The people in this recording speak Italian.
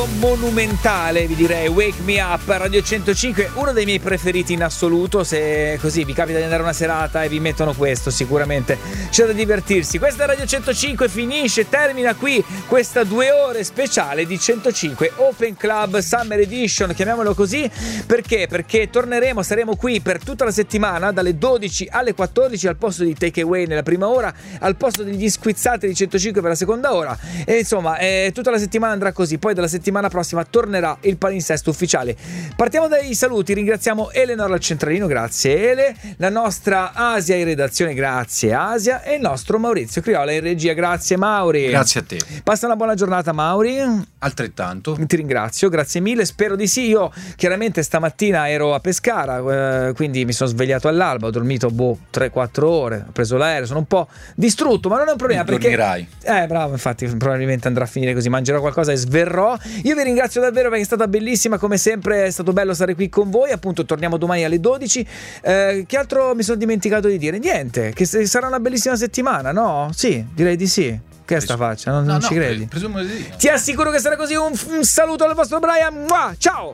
Monumentale, vi direi. Wake Me Up, Radio 105, uno dei miei preferiti in assoluto. Se così vi capita di andare a una serata e vi mettono questo, sicuramente c'è da divertirsi. Questa è Radio 105, termina qui questa 2 ore speciale di 105 Open Club Summer Edition, chiamiamolo così. Perché? Perché saremo qui per tutta la settimana dalle 12 alle 14 al posto di Take Away nella prima ora, al posto degli squizzati di 105 per la seconda ora, e insomma tutta la settimana andrà così. Poi dalla settimana prossima tornerà il palinsesto ufficiale. Partiamo dai saluti. Ringraziamo Eleonora al centralino, grazie Ele, la nostra Asia in redazione, grazie Asia, e il nostro Maurizio Criolla in regia, grazie Mauri. Grazie a te. Passa una buona giornata Mauri. Altrettanto. Ti ringrazio, grazie mille, spero di sì. Io chiaramente stamattina ero a Pescara, quindi mi sono svegliato all'alba, ho dormito 3-4 ore, ho preso l'aereo, sono un po' distrutto, ma non è un problema perché dormirai. Bravo, infatti probabilmente andrà a finire così, mangerò qualcosa e sverrò. Io vi ringrazio davvero perché è stata bellissima, come sempre è stato bello stare qui con voi. Appunto torniamo domani alle 12. Che altro mi sono dimenticato di dire? Niente, che sarà una bellissima settimana, no? Sì, direi di sì. Che è sta faccia? Non ci credi? Presumo di sì. Ti assicuro che sarà così. Un saluto al vostro Brian. Ciao!